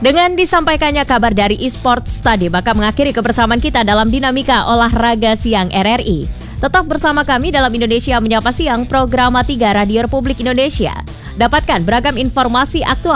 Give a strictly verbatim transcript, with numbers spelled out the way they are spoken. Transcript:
Dengan disampaikannya kabar dari eSports tadi, maka mengakhiri kebersamaan kita dalam Dinamika Olahraga Siang R R I. Tetap bersama kami dalam Indonesia Menyapa Siang, program tiga Radio Republik Indonesia. Dapatkan beragam informasi aktual